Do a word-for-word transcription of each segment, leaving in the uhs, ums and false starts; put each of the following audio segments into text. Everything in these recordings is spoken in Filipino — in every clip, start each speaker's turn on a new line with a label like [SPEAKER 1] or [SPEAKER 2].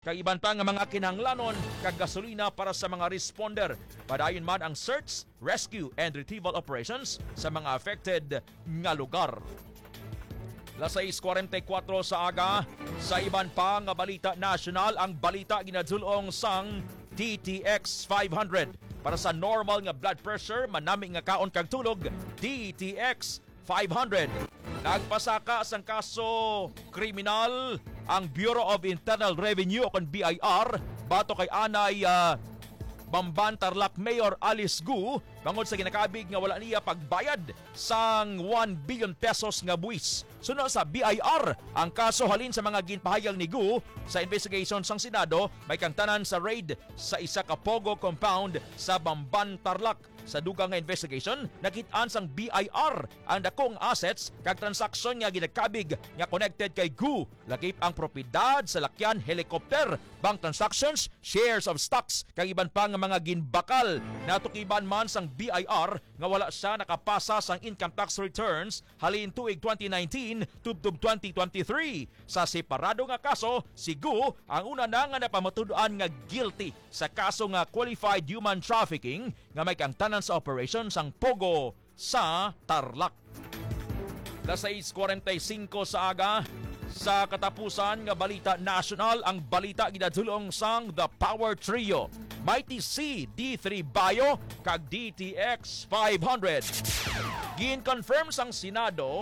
[SPEAKER 1] kag iban pa nga mga kinahanglanon kag gasolina para sa mga responder. Padayon man ang search, rescue and retrieval operations sa mga affected nga lugar. Las sais kuwarenta y kwatro sa aga, sa iban pa nga balita national, ang balita ginadulong sang D T X five hundred. Para sa normal nga blood pressure, manami nga kaon kag tulog, D T X five hundred. Nagpasaka sang kaso kriminal ang Bureau of Internal Revenue o B I R bato kay anay uh, Bamban Tarlac Mayor Alice Gu bangod sa ginakabig nga wala niya pagbayad sang one billion pesos nga buwis. Suno sa B I R, ang kaso halin sa mga ginpahayag ni Gu sa investigation sang Senado may kangtanan sa raid sa isa ka pogo compound sa Bamban Tarlac. Sa dugang nga investigation, nakit-an sang B I R ang dakong assets kag transaksyon nga ginakabig nga connected kay Gu. Lakip ang propiedad sa lakyan helicopter, bank transactions, shares of stocks kag iban pa nga mga ginbakal. Natukiban man sang B I R nga wala siya nakapasa sang income tax returns halin tuig twenty nineteen tubtob twenty twenty-three. Sa separado nga kaso, si Gu ang una na nga napamatuduan nga guilty sa kaso nga qualified human trafficking nga may kangtanan sa operation sang Pogo sa Tarlac. Las sais kuwarenta y singko sa aga, sa katapusan nga balita national, ang balita ginadulong sang The Power Trio, Mighty C D three Bio kag D T X five hundred. Gin-confirm sang Senado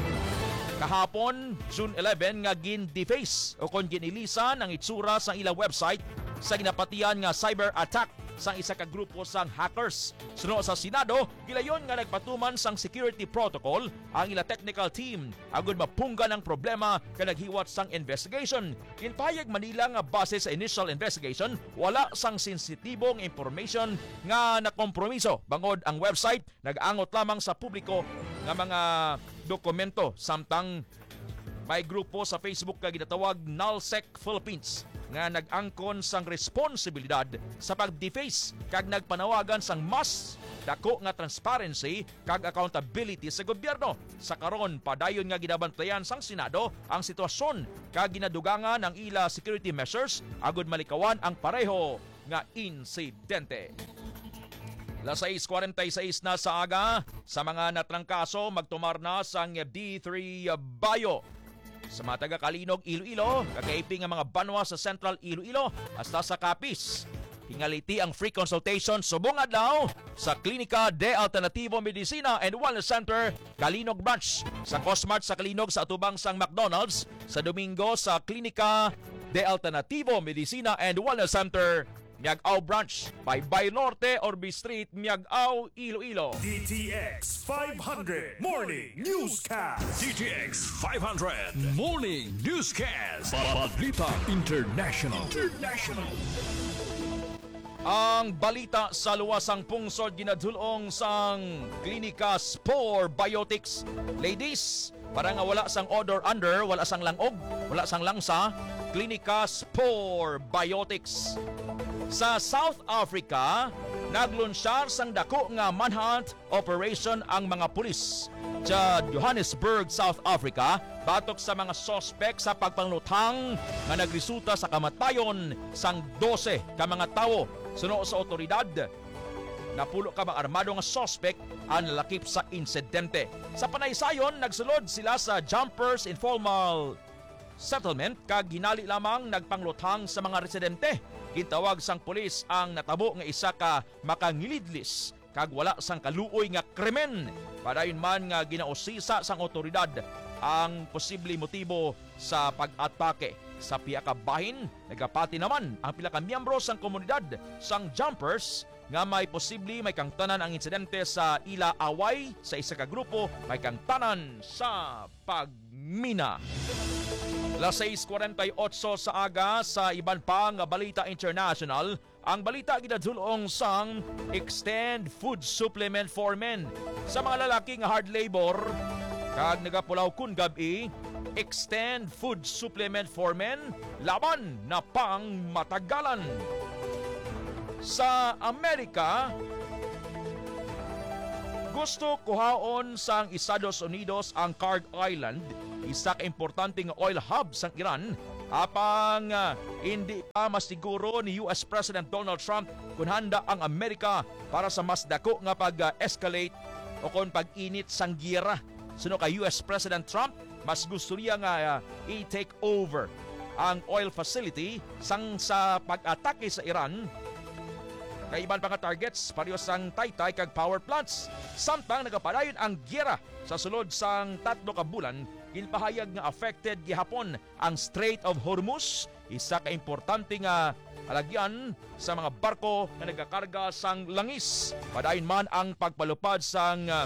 [SPEAKER 1] kahapon June eleven nga gin-deface o kon ginilisan ang itsura sang ilang website sa ginapatian nga cyber attack sang isa ka grupo sang hackers. Suno sa Senado, gilayon nga nagpatuman sang security protocol ang ila technical team agud mapunggan ang problema ka naghiwat sang investigation. Inpayag Manila nga base sa initial investigation, wala sang sensitibong information nga nakompromiso. Bangod ang website nag-angot lamang sa publiko nga mga dokumento samtang may grupo sa Facebook nga ginatawag Nullsec Philippines nga nag-angkon sang responsibilidad sa pag-deface kag nagpanawagan sang mas dako nga transparency kag accountability sa gobyerno. Sa karon, padayon nga ginabantayan sang Senado ang sitwasyon kag ginadugangan ang ila security measures agud malikawan ang pareho nga insidente. Las sais kuwarenta y sais na sa aga, sa mga natrangkaso magtumar na sang D three Bio. Sa mga taga-Kalinog, Iloilo, kakaiping ang mga banwa sa Central Iloilo hasta sa Capiz. Hingaliti ang free consultation subong adlaw sa Klinika de Alternativo Medicina and Wellness Center, Kalinog Branch. Sa Cosmart sa Kalinog sa atubang sang McDonald's. Sa Domingo sa Klinika de Alternativo Medicina and Wellness Center, Miag-Aw Branch, Baybay Norte, Orbi Street, Miag-Aw, Iloilo.
[SPEAKER 2] D T X five hundred Morning Newscast.
[SPEAKER 3] D T X five hundred Morning Newscast. Balita International. International.
[SPEAKER 1] Ang balita sa luwasang pungsod ginadulong sang Klinika Spore Biotics. Ladies, para nga wala sang odor under, wala sang langog, wala sang langsa, Klinika Spore Biotics. Sa South Africa, naglunsyar sang dako nga manhunt operation ang mga pulis sa Johannesburg, South Africa, batok sa mga sospek sa pagpanglutang nga nagresulta sa kamatayon sang dose ka mga tawo. Suno sa otoridad, napulo ka mga armado nga sospek ang nalakip sa insidente. Sa panaysayon, nagsulod sila sa Jumpers Informal Settlement kag ginali lamang nagpanglutang sa mga residente. Gintawag sang pulis ang natabo nga isa ka makangilidlis kag wala sang kaluoy nga krimen. Padayon man nga ginausisa sang otoridad ang posible motibo sa pag-atake. Sa piya ka bahin, nagapati naman ang pila ka miyembro sang komunidad sang Jumpers nga may posible may kangtanan ang insidente sa ila away sa isa ka grupo may kangtanan sa pagmina. Las sais kuwarenta y otso sa aga, sa iban pa nga balita international, ang balita ginadulong sang Extend Food Supplement for Men. Sa mga lalaki nga hard labor kag nagapulaw kun gabi, Extend Food Supplement for Men, laban na pang matagalan. Sa Amerika, gusto kuhaon sang Estados Unidos ang Kharg Island, isa ka importanteng oil hub sang Iran, Apang uh, hindi pa masiguro ni U S President Donald Trump kung handa ang Amerika para sa mas dako nga pag-escalate o kung pag-init sang giyera. Suno kay U S President Trump, mas gusto niya nga uh, i-take over ang oil facility sang sa pag-atake sa Iran. Kay iban pa nga targets pareho sang taytay kag power plants. Samtang nagapadayon ang giyera sa sulod sang tatlo ka bulan, ginpahayag nga affected gihapon ang Strait of Hormuz, isa ka importante nga alagyan sa mga barko nga nagakarga sang langis. Padayon man ang pagpalupad sang uh,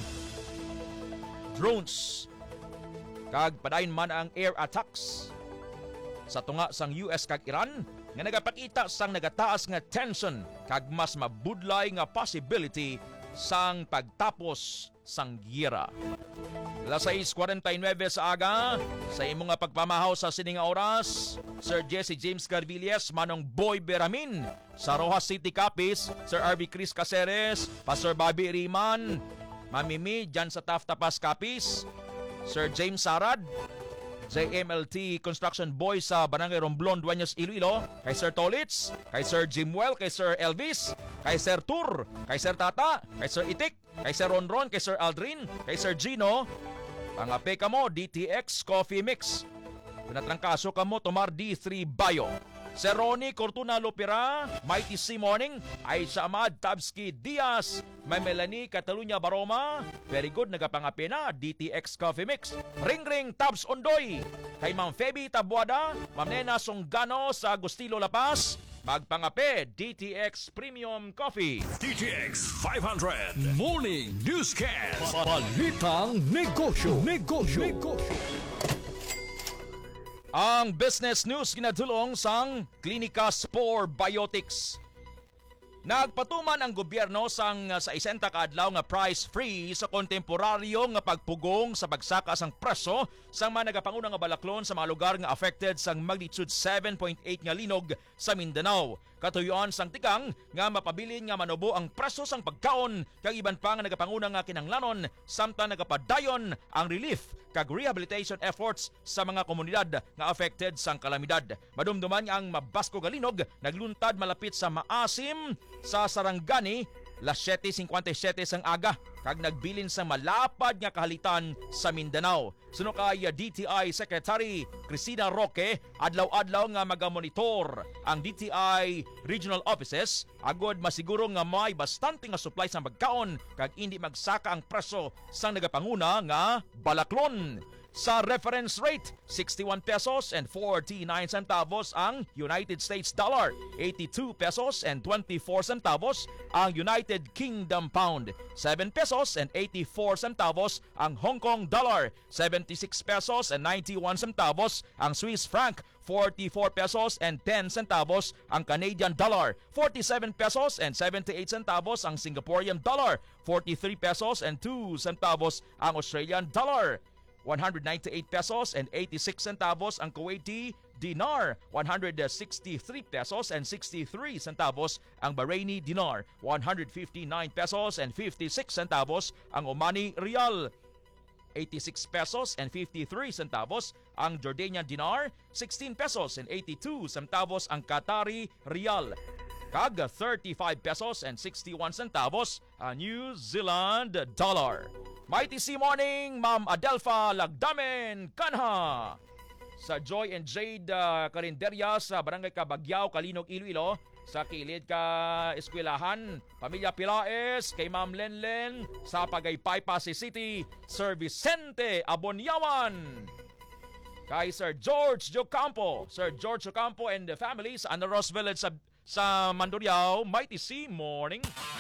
[SPEAKER 1] drones kag padayon man ang air attacks sa tunga sang U S kag Iran nga nagapakita sang nagataas nga tension kag mas mabudlay nga possibility sang pagtapos sang giyera. alas sais kuwarenta y nueve sa aga, sa imo nga pagpamahaw sa sining oras, Sir Jesse James Carvilles, Manong Boy Beramin, sa Rojas City Capiz, Sir R B Chris Caceres, Pastor Bobby Riman, Mamimi dyan sa Taftapas Capiz, Sir James Sarad, J M L T Construction Boy sa Barangay Romblon, Dueñas, Iloilo, kay Sir Tolitz, kay Sir Jimwell, kay Sir Elvis, kay Sir Tur, kay Sir Tata, kay Sir Itik, kay Sir Ronron, kay Sir Aldrin, kay Sir Gino. Pangape ka mo, D T X Coffee Mix. Pinatrangkaso ka mo, Tomar D three Bio. Sir Ronnie Cortuna Lopera, Mighty C Morning, Aisha Ahmad Tabski Diaz, May Melanie Catalunya Baroma, very good, nagapangapi na, D T X Coffee Mix. Ring Ring Tabs Ondoy, kay Ma'am Feby Tabuada, Ma'am Nena Songgano sa Agustilo La Paz, magpangape, D T X Premium Coffee.
[SPEAKER 3] D T X five hundred Morning Newscast. Balitang Negosyo. Negosyo. Negosyo.
[SPEAKER 1] Ang business news ginadulong sang Klinika Spore Biotics. Nagpatuman ang gobyerno sang sa isenta ka adlaw nga price freeze sa kontemporaryo nga pagpugong sa pagsaka sang presyo sang mga nagapanguna nga balaklon sa mga lugar nga affected sang magnitude seven point eight nga linog sa Mindanao. Katuyuan sang tikang nga mapabilin nga manubo ang presyo sang pagkaon kag iban pa nga nagapanguna nga kinahanglanon samtang nagapadayon ang relief kag rehabilitation efforts sa mga komunidad nga affected sang kalamidad. Madumduman nga ang mabasko nga linog nagluntad malapit sa Maasim sa Sarangani alas siyete singkwenta y siyete sang aga kag nagbilin sa malapad nga kahalitan sa Mindanao. Suno kay D T I Secretary Cristina Roque, adlaw-adlaw nga magamonitor ang D T I regional offices agod masiguro nga may bastante nga supply sa pagkaon kag hindi magsaka ang presyo sang nagapanguna nga balaklon. Sa reference rate, sixty-one pesos and forty-nine centavos ang United States dollar, eighty-two pesos and twenty-four centavos ang United Kingdom pound, seven pesos and eighty-four centavos ang Hong Kong dollar, seventy-six pesos and ninety-one centavos ang Swiss franc, forty-four pesos and ten centavos ang Canadian dollar, forty-seven pesos and seventy-eight centavos ang Singaporean dollar, forty-three pesos and two centavos ang Australian dollar, one hundred ninety-eight pesos and eighty-six centavos ang Kuwaiti dinar, one hundred sixty-three pesos and sixty-three centavos ang Bahraini dinar, one hundred fifty-nine pesos and fifty-six centavos ang Omani rial, eighty-six pesos and fifty-three centavos ang Jordanian dinar, sixteen pesos and eighty-two centavos ang Qatari rial, kag thirty-five pesos and sixty-one centavos ang New Zealand dollar. Mighty C Morning, Ma'am Adelfa Lagdamen Kanha sa Joy and Jade uh, Karinderya sa Barangay Kabagyaw, Kalinog, Iloilo. Sa kilid ka eskwelahan, Pamilya Pilaes, kay Ma'am Lenlen sa Pagaypay, Pasay City, Sir Vicente Abonyawan, kay Sir George Jocampo, Sir George Jocampo and the family sa Anaros Village sa, sa Mandurriao. Mighty C Morning.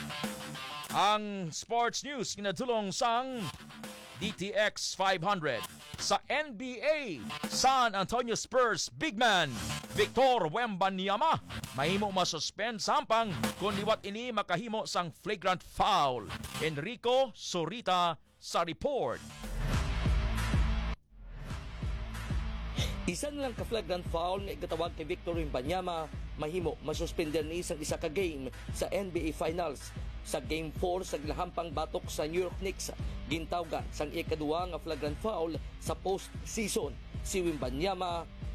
[SPEAKER 1] Ang sports news kinadulong sang D T X five hundred. Sa N B A, San Antonio Spurs big man Victor Wembanyama mahimo masuspend sampang kung liwat ini makahimo sang flagrant foul. Enrico Sorita sa report.
[SPEAKER 4] Isa lang ka-flagrant foul nga igatawag kay Victor Wembanyama mahimo masuspender ni isang isa ka game sa N B A Finals. Sa Game four sa gilahampang batok sa New York Knicks, gintawgan sang ikaduwa nga flagrant foul sa post-season. Si Wembanyama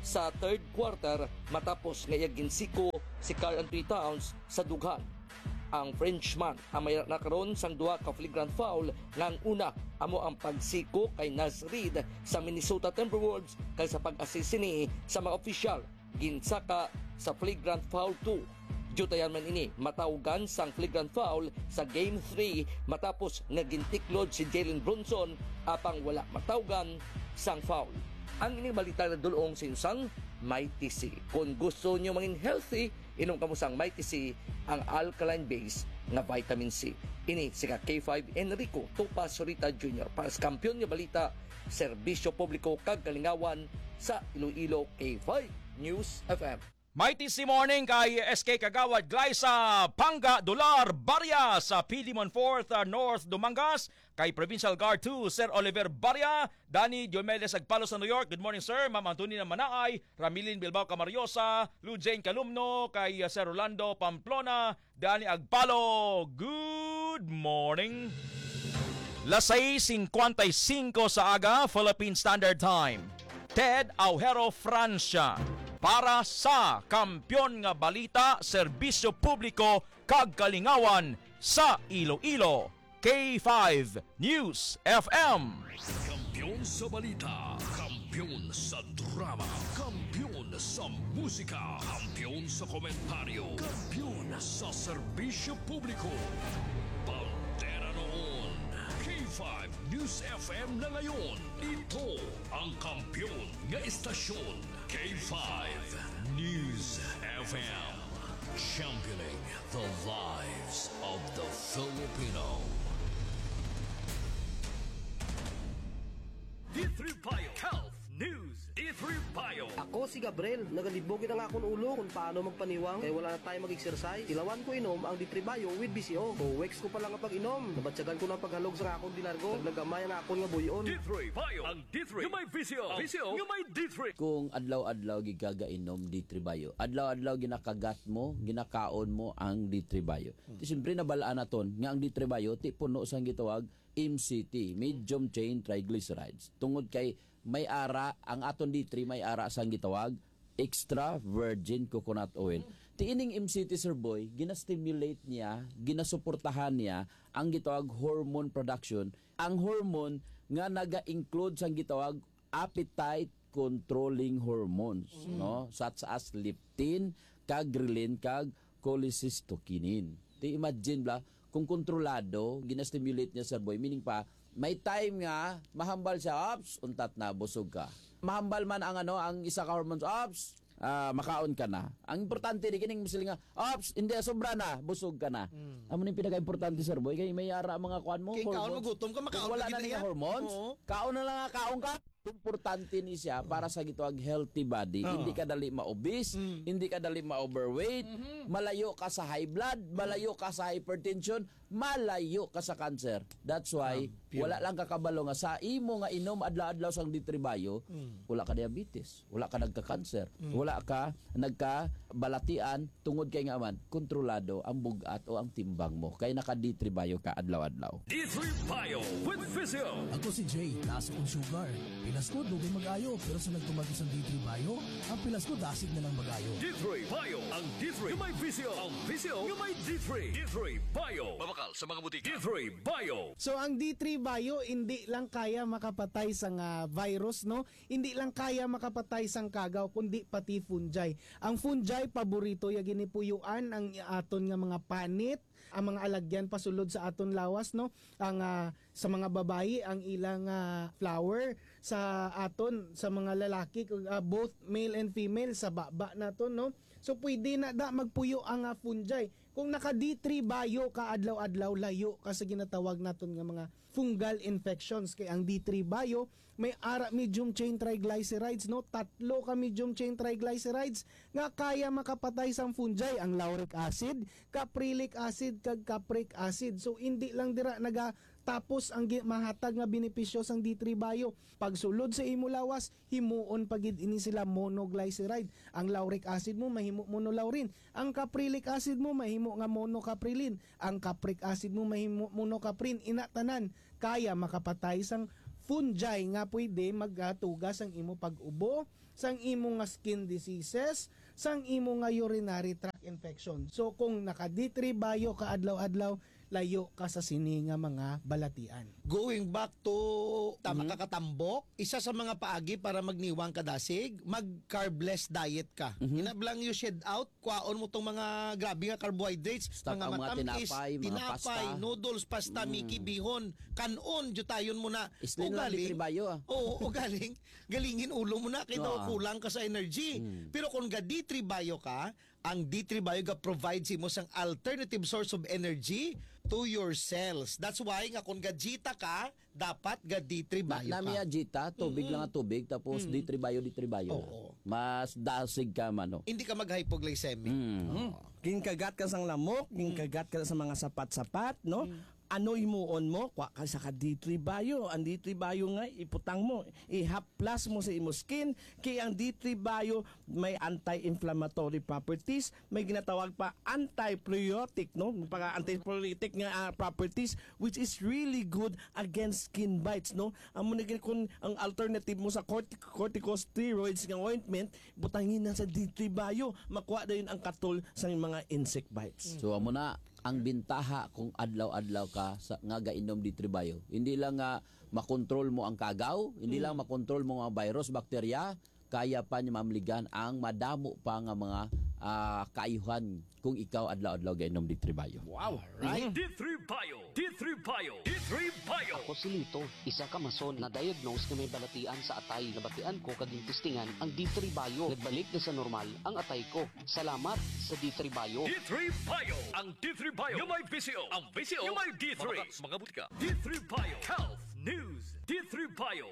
[SPEAKER 4] sa third quarter matapos nga ginsiko si Karl Anthony Towns sa dughan. Ang Frenchman ang may nakaroon sang duha ka flagrant foul nga ang una amo ang pagsiko kay Naz Reid sa Minnesota Timberwolves kay sa pag-assist ni sa mga opisyal ginsaka sa flagrant foul two. Jutayan man ini matawgan sang flagrant foul sa Game three matapos nagintiklod si Jalen Brunson apang wala matawgan sang foul. Ang ini balita na dulong sinsang Mighty C. Kung gusto nyo maging healthy, inom kamo sang Mighty C, ang alkaline base nga vitamin C. Ini si K five Enrico Topas Rita Junior para sa kampiyon nga balita, serbisyo publiko kag kalingawan sa Iloilo K five News F M.
[SPEAKER 1] Mighty C Morning kay S K Kagawad Glyza Panga Dolar Barya sa Pilimon fourth uh, North Dumangas, kay Provincial Guard two Sir Oliver Barya, Danny Diomedes Agpalo sa New York. Good morning sir. Ma'am Antonina Manaay, Ramilin Bilbao Camariosa, Lou Jane Calumno, kay uh, Sir Rolando Pamplona, Danny Agpalo. Good morning. Lasay fifty-five sa aga Philippine Standard Time. Ted Aujero Francia para sa Kampiyon nga Balita, Serbisyo Publiko kag Kalingawan sa Iloilo, K five News F M.
[SPEAKER 3] Kampiyon sa balita, kampiyon sa drama, kampiyon sa musika, kampiyon sa komentaryo, kampiyon sa serbisyo publiko. Bandera noon, K five News F M na ngayon. Ito ang kampiyon nga istasyon, K five News F M. Championing the lives of the Filipino. D three Bio Health News. D three Bio.
[SPEAKER 5] Ako si Gabriel, nagalibog na nga akong ulo kung paano magpaniwang kaya wala na tayo mag-exercise. Ilawan ko inom ang D three Bio with B C O. O weeks ko pa lang ang pag-inom. Nabatsagan ko na paghalog sa akong dinargo. Naglagamay na akong nga buyon.
[SPEAKER 3] D three Bio. Ang D three. Yung may B C O. B C O. Yung may D three.
[SPEAKER 6] Kung adlaw-adlaw gigagainom D three Bio, adlaw-adlaw ginakagat mo, ginakaon mo ang D three Bio. Ti siyempre nabalaan naton nga ang D three Bio ti puno sang gitawag M C T, medium chain triglycerides. Tungod kay may ara ang aton D three, may ara sang gitawag extra virgin coconut oil. Ti ining M C T sir boy, gina-stimulate niya, ginasuportahan niya ang gitawag hormone production. Ang hormone nga naga-include sang gitawag appetite controlling hormones, mm. no? Such as leptin, kag ghrelin, kag cholecystokinin. Ti imagine bla kung kontrolado, ginastimulate niya sir boy, meaning pa, may time nga, mahambal siya, ops, untat na, busog ka. Mahambal man ang ano, ang isa ka hormones, ops, uh, makaon ka na. Ang importante, di kining musiling nga, ops, hindi, sobra na, busog ka na. Mm. Amo ni pinaka-importante sir boy, kaya may yara mga kuan mo,
[SPEAKER 7] kaya
[SPEAKER 6] hormones.
[SPEAKER 7] kaon mo, gutom ka, makaon
[SPEAKER 6] wala na niya hormones,
[SPEAKER 7] oo.
[SPEAKER 6] Kaon na lang nga, kaon ka. Importante ni siya para sa gitawag healthy body.
[SPEAKER 7] Oh.
[SPEAKER 6] Hindi ka dali ma-obese, mm. hindi ka dali ma-overweight, mm-hmm. malayo ka sa high blood, malayo ka sa hypertension, malayo ka sa cancer. That's why ah, wala lang kakabalo nga sa imo nga inom adlaw-adlaw sang D three Bio, mm. wala ka diabetes, wala ka nagka-cancer, mm. wala ka nagka-balatian tungod kay nga man kontrolado ang bugat o ang timbang mo. Kay naka D three Bio ka adlaw-adlaw.
[SPEAKER 3] D three Bio with Physio.
[SPEAKER 8] Ako si Jay, taas akong sugar. Pilas ko, dugay mag-ayo. Pero sa nagtumagi sa D three Bio, ang pilas ko dasig na lang mag-ayo.
[SPEAKER 3] D three Bio. Ang D three. Yung may Physio. Ang Physio. Yung may D three. D three Bio. Babakal sa mga butika. D three Bio.
[SPEAKER 7] So ang D three Bio hindi lang kaya makapatay sa uh, virus, no? Hindi lang kaya makapatay sang kagaw kundi pati fungi. Ang fungi paborito ya ginipuyuan ang aton nga mga panit, ang mga alagyan pasulod sa aton lawas, no? Ang uh, sa mga babayi ang ilang uh, flower, sa aton sa mga lalaki uh, both male and female sa baba naton, no? So pwede na da magpuyo ang uh, fungi. Kung naka D three Bio ka adlaw-adlaw, layo ka sa ginatawag naton nga mga fungal infections. Kay ang D three Bio may ara medium chain triglycerides, no? Tatlo ka medium chain triglycerides nga kaya makapatay sang fungi, ang lauric acid, caprylic acid kag capric acid. So hindi lang dira naga tapos ang mahatag nga benepisyo sang D three Bio. Pagsulod sa imo lawas, himuon pagid ini sila monoglyceride. Ang lauric acid mo mahimo monolaurin, ang caprylic acid mo mahimo nga monocaprilin, ang capric acid mo mahimo monocaprin. Ina tanan kaya makapatay sang fungi nga pwede magatugas ang imo pag-ubo, sang imo nga skin diseases, sang imo nga urinary tract infection. So kung naka D three bio ka adlaw-adlaw, layo ka sa sini nga mga balatian.
[SPEAKER 9] Going back to tama kakatambok, isa sa mga paagi para magniwang ka dasig, mag carbless diet ka.
[SPEAKER 6] Mhm.
[SPEAKER 9] Inablang you shed out, kwaon mo tong mga grabe nga carbohydrates,
[SPEAKER 6] Stock
[SPEAKER 9] mga
[SPEAKER 6] ang mga
[SPEAKER 9] matamis,
[SPEAKER 6] tinapay, mga
[SPEAKER 9] tinapay,
[SPEAKER 6] pasta.
[SPEAKER 9] noodles, pasta, miki, bihon, kanon, jutayon mo na.
[SPEAKER 6] Islin
[SPEAKER 9] O
[SPEAKER 6] lang
[SPEAKER 9] galing-
[SPEAKER 6] di tribayo ah.
[SPEAKER 9] Oo, o galing, galingin ulo mo na kay daw
[SPEAKER 6] Oo.
[SPEAKER 9] kulang ka sa energy.
[SPEAKER 6] Mm.
[SPEAKER 9] Pero kung ga D three bio ka, ang D three bio ga provides mo sang alternative source of energy to your cells. That's why nga kung ga Jita ka, dapat ga D three bio ka.
[SPEAKER 6] Namiya jita, tubig lang ang tubig, tapos D three bio, D three bio.
[SPEAKER 9] Oo.
[SPEAKER 6] Mas dasig ka man, no?
[SPEAKER 9] Hindi ka mag-hypoglycemic.
[SPEAKER 6] Mm.
[SPEAKER 10] Ginkagat ka sang lamok, ginkagat ka sa mga sapat-sapat, no? Ano imuon mo? Kwa ka sa ka D three bio. Ang D three bio nga, iputang mo. I-haplas mo sa imo skin. Kaya ang D three bio may anti-inflammatory properties. May ginatawag pa anti-priotic, no? Pagka anti-priotic nga uh, properties, which is really good against skin bites, no? Ang muna kung ang alternative mo sa cortic corticosteroids nga ointment, butangin na sa D three bio. Makuha na yun ang katol sa mga insect bites.
[SPEAKER 6] So amo na ang bintaha kung adlaw-adlaw ka sa nga gainom di tribayo. Hindi lang nga makontrol mo ang kagaw, hindi lang makontrol mo ang virus, bakterya, kaya pa niya mamligan ang madamo pa nga mga ah, kaayuhan kung ikaw adlaw-adlaw gainom di tribayo.
[SPEAKER 9] Wow, right?
[SPEAKER 3] D three Bio, D three Bio, D three Bio.
[SPEAKER 11] Ako si Lito, isa ka mason na diagnose na may balatian sa atay. Nabatian ko kaging testingan ang D three Bio. Nagbalik na sa normal ang atay ko. Salamat sa D three Bio.
[SPEAKER 3] D three Bio, ang D three Bio. Yung may V C O, ang V C O, yung may D three. Mga butika. D three Bio, Health News. D three Bio.